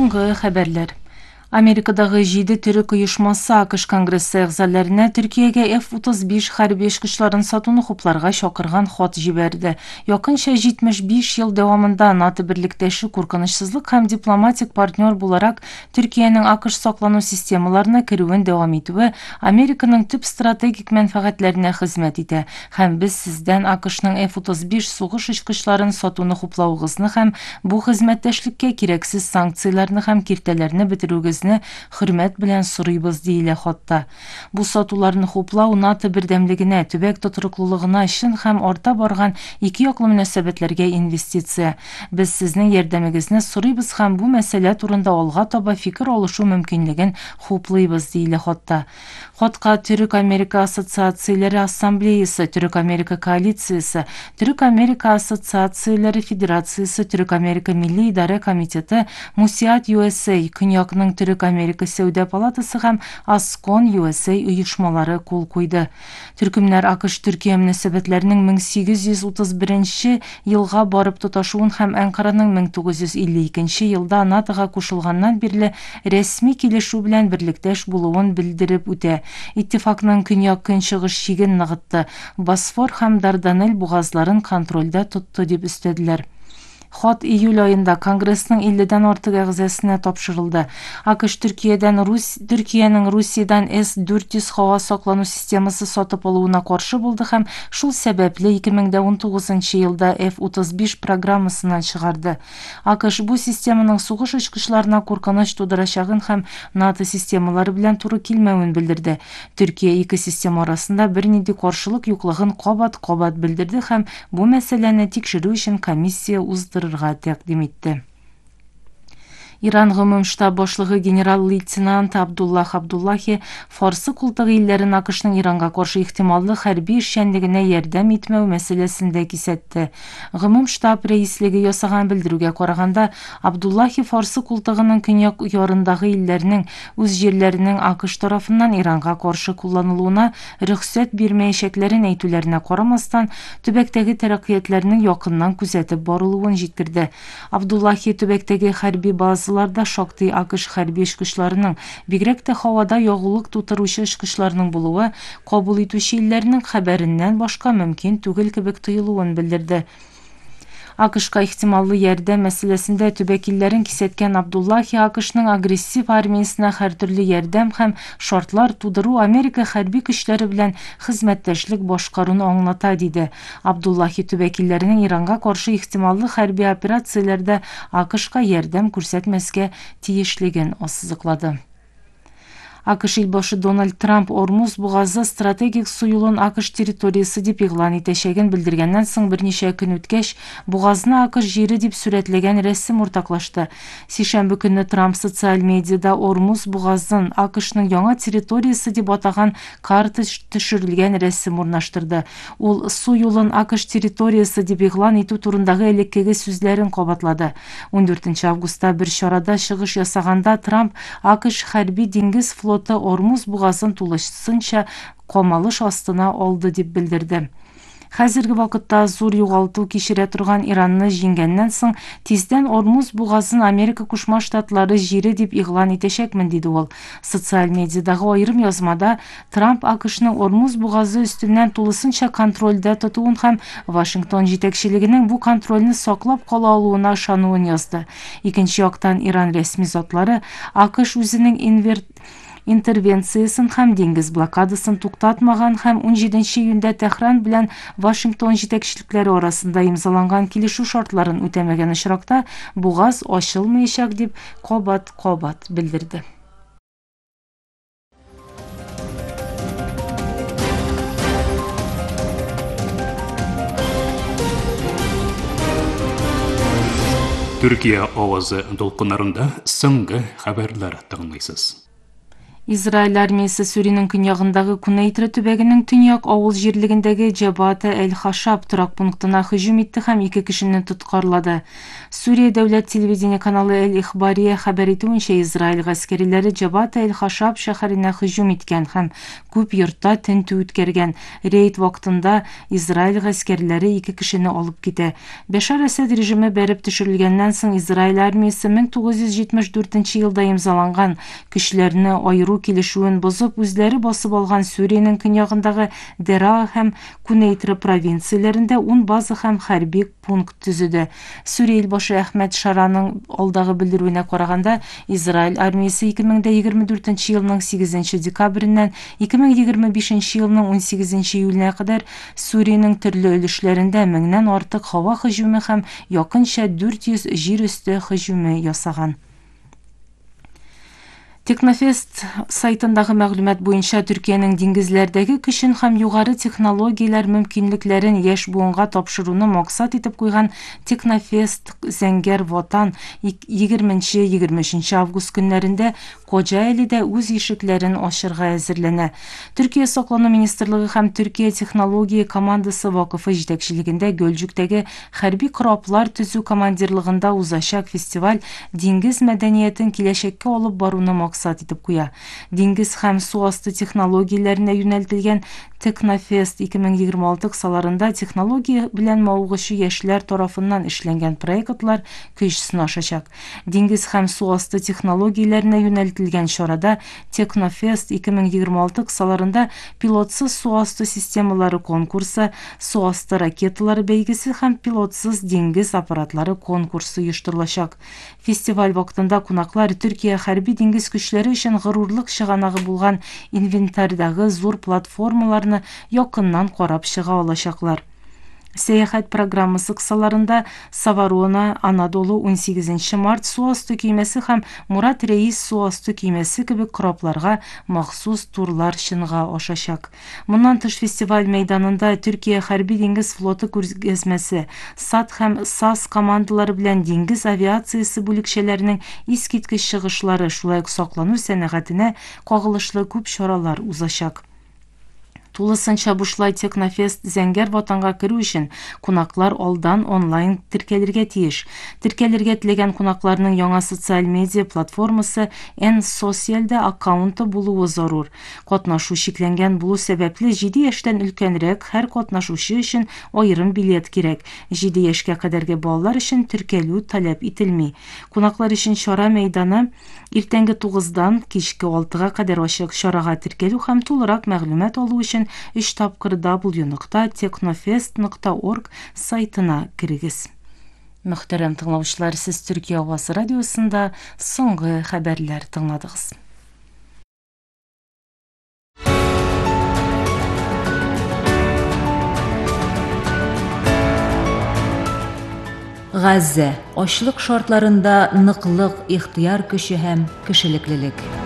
Соңғы хәбәрләр. Америкадагы 7 төрек оешмасы АКШ Конгрессы әгъзаларына Төркиягә F-35 хәрби очкычларын сатуны хупларга чакырган хат җибәрде. Якынча 75 ел дәвамында НАТО берлектәше куркынычсызлык һәм дипломатик партнер буларак Төркиянең АКШ саклану системаларына керүен дәвам итүе Американың төп стратегик мәнфәгатьләренә хезмәт итә һәм без сездән АКШның F-35 сугыш очкычларын сатуны хуплауыгызны һәм бу хезмәттәшлеккә кирәксез санкцияларны һәм киртәләрне бетерүгезне хөрмәт белән сорыйбыз диелә хатта. Бу сатуларны хуплау НАТО бердәмлегенә, төбәк тотрыклылыгына өчен һәм арта барган ике яклы мөнәсәбәтләргә инвестиция. Без сезнең ярдәмегезне сорыйбыз һәм бу мәсьәлә турында алга таба фикер алышу мөмкинлеген хуплыйбыз диелә хатта. Хатка Төрек-Америка ассоциацияләре ассамблеясы, Төрек-Америка коалициясе, Төрек-Америка ассоциацияләре федерациясе, Төрек-Америка милли идарә комитеты, Мусиат USA, Көньякның Төрек-Америка сәүдә палатасы һәм Аскон USA оешмалары кул куйды. Төркемнәр АКШ Төркия мөнәсәбәтләренең 1831 елга барып тоташуын һәм Әнкараның 1952 елда НАТОга кушылганнан бирле рәсми килешү белән берлектәш булуын белдереп үтә. Иттифакның көньяк-көнчыгыш чиген ныгытты, Босфор һәм Дарданель бугазларын контрольдә тотты дип өстәделәр. Хат июль айында Конгрессның 50-дән артык әгъзасына тапшырылды. АКШ Төркиянең Русиядән С-400 һава саклану системасы сатып алуына каршы булды һәм шул сәбәпле 2019 елда F-35 программасыннан чыгарды. АКШ бу системаның сугыш очкычларына куркыныч тудырачагын һәм НАТО системалары белән туры килмәвен белдерде. Төркия ике система арасында бернинди каршылык юклыгын кабат-кабат белдерде һәм бу мәсьәләне тикшерү өчен комиссия уздырырга тәкъдим итте. Иран гомум штаб башлыгы генерал-лейтенант Абдуллах Абдуллахи Фарсы култыгы илләрен АКШның Иранга каршы ихтималлы хәрби эшчәнлегенә ярдәм итмәү мәсьәләсендә кисәтте. Гомум штаб рәислеге ясаган белдерүгә караганда, Абдуллахи Фарсы култыгының көньяк ярындагы илләрнең үз җирләренең АКШ тарафыннан Иранга каршы кулланылуына рөхсәт бирмәячәкләрен әйтүләренә карамастан, төбәктәге тәрәккыятләрнең якыннан күзәтеп барылуын җиткерде. Абдуллахи төбәктәге хәрби базаларда шактый АКШ хәрби очкычларының, бигрәк тә һавада ягулык тутыручы очкычларның булуы кабул итүче илләрнең хәбәреннән башка мөмкин түгел кебек тоелуын белдерде. АКШка ихтималлы ярдәм мәсьәләсендә төбәк илләрен кисәткән Абдуллахи АКШның агрессив армиясына һәртөрле ярдәм һәм шартлар тудыру Америка хәрби көчләре белән хезмәттәшлек башкаруны аңлата диде. Абдуллахи төбәк илләренең Иранга каршы ихтималлы хәрби операцияләрдә АКШка ярдәм күрсәтмәскә тиешлеген ассызыклады. АКШ илбашы Дональд Трамп Ормуз бугазы стратегик су юлын АКШ территориясы дип игълан итәчәген белдергәннән соң берничә көн үткәч, бугазны АКШ җире дип сурәтләгән рәсем уртаклашты. Сишәмбе көнне Трамп социаль медиада Ормуз бугазын АКШның яңа территориясы дип атаган карта төшерелгән рәсем урнаштырды. Ул су юлын АКШ территориясы дип игълан итү турындагы элеккеге сүзләрен кабатлады. 14 августта бер чарада чыгыш ясаганда Трамп АКШ хәрби диңгез флоты Ормуз бугазын тулысынча камалыш астына алды дип белдерде. Хәзерге вакытта зур югалту кичерә торган Иранны җиңгәннән соң тиздән Ормуз бугазын Америка Кушма Штатлары җире дип игълан итәчәкмен диде ул. Социаль медиадагы аерым язмада Трамп АКШның Ормуз бугазы өстеннән тулысынча контрольдә тотуын һәм Вашингтон җитәкчелегенең бу контрольне саклап кала алуына ышануын язды. Икенче яктан Иран рәсми затлары АКШ үзенең интервенциясын һәм диңгез блокадасын туктатмаган һәм 17 июньдә Тәһран белән Вашингтон җитәкчелекләре арасында имзаланган килешү шартларын үтәмәгән очракта бугаз ачылмаячак дип кабат-кабат белдерде. Төркия авазы дулкыннарында соңгы хәбәрләр тыңлыйсыз. Израиль армиясы Сүриянең көньягындагы Кунейтра төбәгенең төньяк авыл җирлегендәге Җабата әл-Хашаб торак пунктына һөҗүм итте һәм 2 кешене тоткарлады. Сүрия дәүләт телевидение каналы Әл-Ихбария хәбәр итүенчә, Израиль гаскәрләре Җабата әл-Хашаб шәһәренә һөҗүм иткән һәм күп йортта тентү үткәргән. Рейд вакытында Израиль гаскәрләре 2 кешене алып китә. Бәшар Асад режимы бәреп төшерелгәннән соң Израиль армиясы 1974 елда имзаланган кешеләрне айыру килешүен бозып, үзләре басып алган Сүриянең көньягындагы Дера һәм Кунейтра провинцияләрендә 10 база һәм хәрби пункт төзеде. Сүрия илбашы Әхмәд Шараның алдагы белдерүенә караганда, Израиль армиясы 2024 елның 8 декабреннән 2025 елның 18 июленә кадәр Сүриянең төрле өлешләрендә 1000-нән артык һава һөҗүме һәм якынча 400 җир өсте һөҗүме ясаган. Технофест сайтындагы мәгълүмат буенча, Төркиянең диңгезләрдәге көчен һәм югары технологияләр мөмкинлекләрен яшь буынга тапшыруны максат итеп куйган Технофест Зәңгәр Ватан 20-23 август көннәрендә Коҗаэлидә үз ишекләрен ачырга әзерләнә. Төркия Саклану министрлыгы һәм Төркия технология командасы вакыфы җитәкчелегендә Гөлҗүктәге хәрби кораблар төзү командирлыгында узачак фестиваль диңгез мәдәниятен киләчәккә алып баруны максат итеп куя. Диңгез һәм су асты технологияләренә юнәлтелгән Технофест 2026 кысаларында технология белән мавыгучы яшьләр тарафыннан эшләнгән проектлар көч сынашачак. Диңгез һәм су асты технологияләренә юнәлтелгән чарада Технофест 2026 кысаларында пилотсыз су асты системалары конкурсы, су асты ракеталары бәйгесе һәм пилотсыз диңгез аппаратлары конкурсы оештырылачак. Фестиваль вакытында кунаклар Төркия хәрби диңгез көчләре өчен горурлык чыганагы булган инвентарьдагы зур платформаларны якыннан карап чыга алачаклар. Сәяхәт программасы кысаларында Саварона, Анадолу 18 март су асты көймәсе һәм Мурат Рәис су асты көймәсе кебек корабларга махсус турлар чынга ашачак. Моннан тыш фестиваль мәйданында Төркия хәрби диңгез флоты күргәзмәсе, САД һәм САС командалары белән диңгез авиациясе бүлекчәләренең искиткеч чыгышлары, шулай ук саклану сәнәгатенә кагылышлы күп чаралар узачак. Тулысынча бушлай Технофест Зәңгәр Ватанга керү өчен кунаклар алдан онлайн теркәлергә тиеш. Теркәлергә теләгән кунакларның яңа социаль медиа платформасы N-Socialдә аккаунты булуы зарур. Катнашу шикләнгән булу сәбәпле 7 яшьтән өлкәнрәк һәр катнашучы өчен аерым билет кирәк. 7 яшькә кадәрге балалар өчен теркәлү таләп ителми. Кунаклар өчен чара мәйданы иртәнге 9-дан кичке 6-га кадәр ачык. Чарага теркәлү һәм тулырак мәгълүмат алу өчен 3 тапкыр www.technofest.org сайтына кирегез. Мөхтәрәм тыңлаучылар, сез Төркия Авасы радиосында соңгы хәбәрләр тыңладыгыз. Газза ачлык шартларында ныклык, ихтияр көче һәм кешелеклелек.